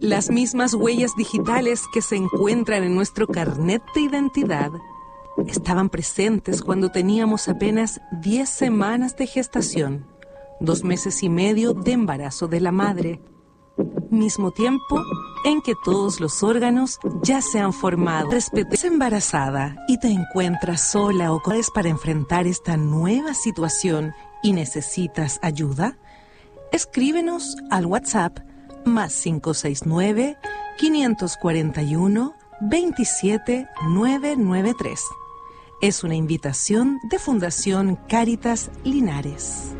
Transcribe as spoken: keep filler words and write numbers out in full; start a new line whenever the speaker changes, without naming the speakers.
Las mismas huellas digitales que se encuentran en nuestro carnet de identidad estaban presentes cuando teníamos apenas diez semanas de gestación, dos meses y medio de embarazo de la madre, mismo tiempo en que todos los órganos ya se han formado. Respetes embarazada y te encuentras sola o corres para enfrentar esta nueva situación y necesitas ayuda, escríbenos al WhatsApp más cinco seis nueve, cinco cuatro uno, dos siete nueve nueve tres. Es una invitación de Fundación Cáritas Linares.